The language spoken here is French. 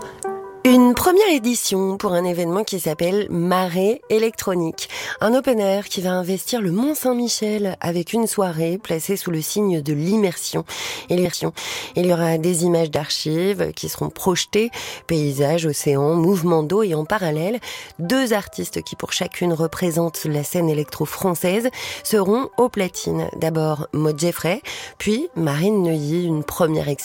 Une première édition pour un événement qui s'appelle Marée électronique. Un open air qui va investir le Mont-Saint-Michel avec une soirée placée sous le signe de l'immersion. Il y aura des images d'archives qui seront projetées, paysages, océans, mouvements d'eau et en parallèle, 2 artistes qui pour chacune représentent la scène électro-française seront aux platines. D'abord Maud Geffray, puis Marine Neuilly, une première